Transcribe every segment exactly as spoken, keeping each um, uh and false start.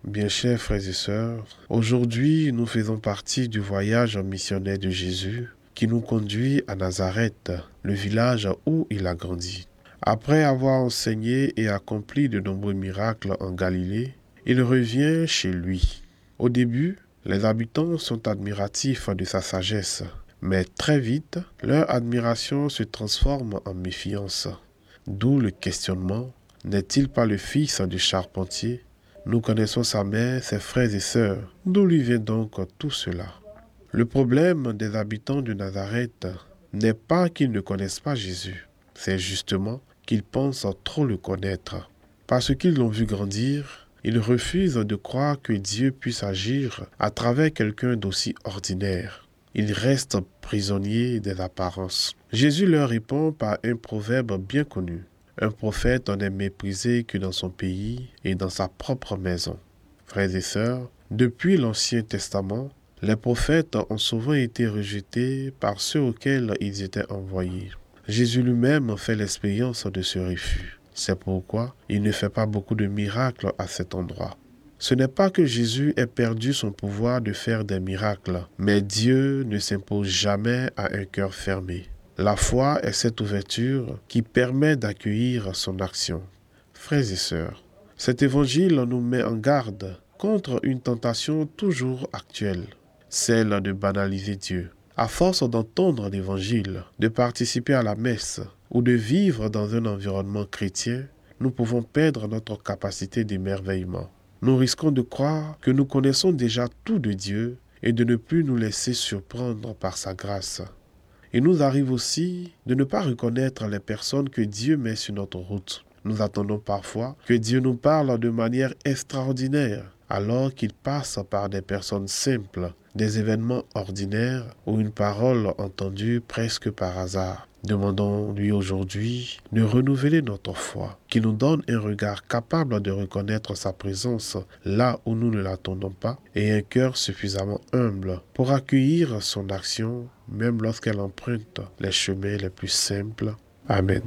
Bien chers frères et sœurs, aujourd'hui nous faisons partie du voyage missionnaire de Jésus qui nous conduit à Nazareth, le village où il a grandi. Après avoir enseigné et accompli de nombreux miracles en Galilée, il revient chez lui. Au début, les habitants sont admiratifs de sa sagesse, mais très vite, leur admiration se transforme en méfiance. D'où le questionnement, n'est-il pas le fils du charpentier ? Nous connaissons sa mère, ses frères et sœurs. D'où lui vient donc tout cela ? Le problème des habitants de Nazareth n'est pas qu'ils ne connaissent pas Jésus, c'est justement qu'ils pensent trop le connaître. Parce qu'ils l'ont vu grandir, ils refusent de croire que Dieu puisse agir à travers quelqu'un d'aussi ordinaire. Ils restent prisonniers des apparences. Jésus leur répond par un proverbe bien connu. Un prophète n'est méprisé que dans son pays et dans sa propre maison. Frères et sœurs, depuis l'Ancien Testament, les prophètes ont souvent été rejetés par ceux auxquels ils étaient envoyés. Jésus lui-même fait l'expérience de ce refus. C'est pourquoi il ne fait pas beaucoup de miracles à cet endroit. Ce n'est pas que Jésus ait perdu son pouvoir de faire des miracles, mais Dieu ne s'impose jamais à un cœur fermé. La foi est cette ouverture qui permet d'accueillir son action. Frères et sœurs, cet évangile nous met en garde contre une tentation toujours actuelle, celle de banaliser Dieu. À force d'entendre l'évangile, de participer à la messe ou de vivre dans un environnement chrétien, nous pouvons perdre notre capacité d'émerveillement. Nous risquons de croire que nous connaissons déjà tout de Dieu et de ne plus nous laisser surprendre par sa grâce. Il nous arrive aussi de ne pas reconnaître les personnes que Dieu met sur notre route. Nous attendons parfois que Dieu nous parle de manière extraordinaire, alors qu'il passe par des personnes simples, des événements ordinaires ou une parole entendue presque par hasard. Demandons-lui aujourd'hui de renouveler notre foi, qu'il nous donne un regard capable de reconnaître sa présence là où nous ne l'attendons pas et un cœur suffisamment humble pour accueillir son action même lorsqu'elle emprunte les chemins les plus simples. Amen.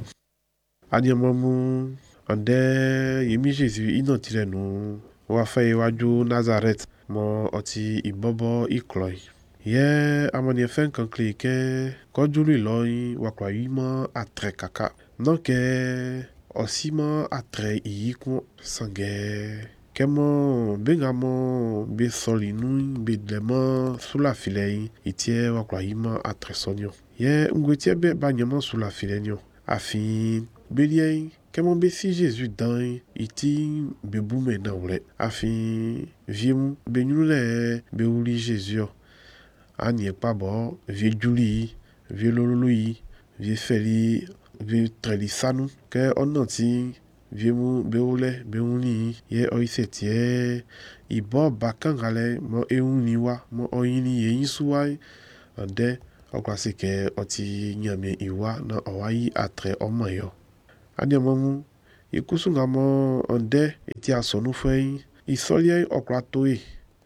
Adiamamu, ande yemi Jésus inotire nous, wafa iwaju Nazareth, mo oti ibobo ikloi. Ye amanye fen kankli ke kodjuli loi wakwa yima atre kaka. Nonke osima atre iyiku sange. Kemo bengamo be solinu be dlema sula filei itie wakwa yima atre sonyo. Ye ngwetie be banyama sula filenyo. Afin belie kemo be si Jésus dan iti be boume na ule. Afin viemu be nyule be uli Jésus. Anye pas bon, vie Julie, vie Lolului, vie Feli, vie Trelisanu, que on anti, vie mu beule, beuni, ye oisetie, i bo bakangale, mo euniwa, mo oini ye insuai, ande, okwase ke oti nyame iwa na owai atre omayo. Anye mamu, ye kusungamo ande, eti asonu fei, i solie okwatoe.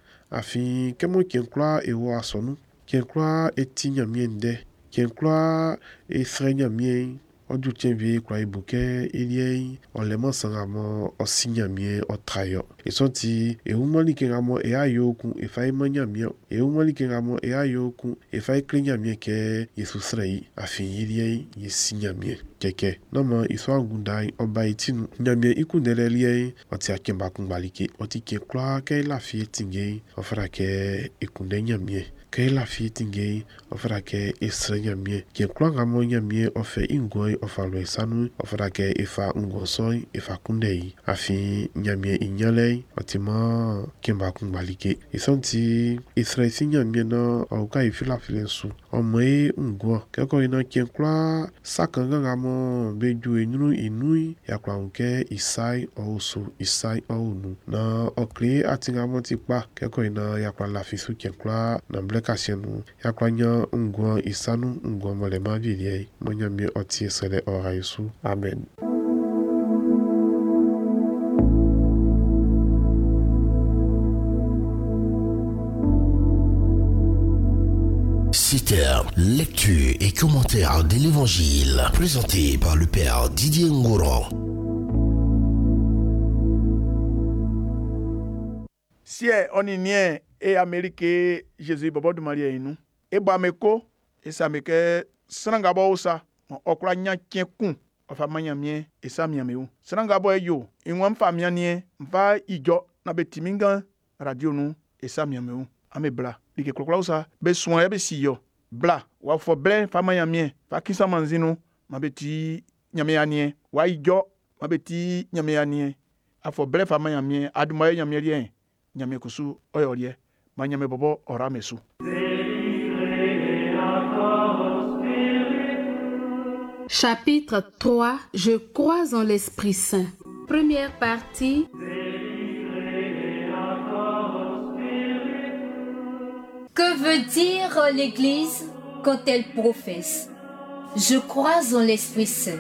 Afin kemo kienkla ewo asonu kienkla eti nyamiende kienkla esre nyamien odu tienvie kwa ibuke ilie olemo sangamo osinyamie otrayo esonti e umali kengamo e ayoku e fai manyamie e umali kengamo e ayoku e fai klenyamie ke yesusrei afin ilie yesinyamie keke nama iswa ngundai obaitinu nyamie ikunderelie oti akemba kumbalike oti kienkla ke la fie tinge ofra ke ikunde nyamie ke la fie tinge ofra ke esre nyamie kienkla ngamo nyamie ofe ingoi ofalwe sanu ofra ke ifa ngosoi ifa kundei afin nyamie inyalei otima kemba kumbalike isonti esre si nyamie na auka ifila filensu omwe ngwa keko ina kienkla sakanga ngamo beju enyu inui yakwa nke isai osu isai onu na okri atingamo tipa keko ina yakwa la fisu kienkla na blekasienu yakwa nya ngwa isanu ngwa molema vilie monyamie oti sele oraisu. Amen. C'était lecture et commentaire de l'évangile présenté par le Père Didier Ngouran. Si on y est et Amérique Jésus bobo de Maria inu. E ba meko e sa meke sranga bo sa okra nya kienkun ofa manya mien e sa mia meu. Sranga bo yo inwam fa mia nie mfa ijo na betiminga radio nu e sa mia meu. Ame bla like klokla sa be soin e be si yo. Bla wa fo ble fa manya mien fa kisa manzinu ma beti nyame anie wa ijo ma beti nyame anie afo ble fa manya mien aduma nyame rien nyame kusu oyorie ma nyame bobo ora mesu. Chapitre trois. Je crois en l'Esprit Saint. Première partie. Que veut dire l'Église quand elle professe? Je crois en l'Esprit Saint.